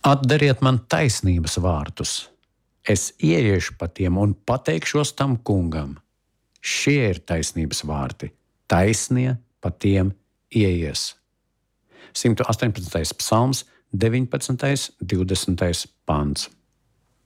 Atdariet man taisnības vārtus. Es ieiešu pa tiem un pateikšos tam kungam. Šie ir taisnības vārti. Taisnie pa tiem ieies. 118. psalms, 19. 20. pants.